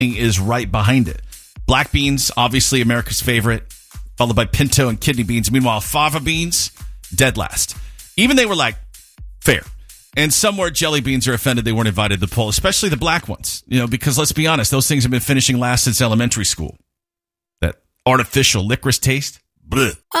is right behind it. Black beans, obviously America's favorite, followed by pinto and kidney beans. Meanwhile, fava beans, dead last. Even they were like, fair. And somewhere jelly beans are offended they weren't invited to the poll, especially the black ones. Because let's be honest, those things have been finishing last since elementary school. That artificial licorice taste. Blech.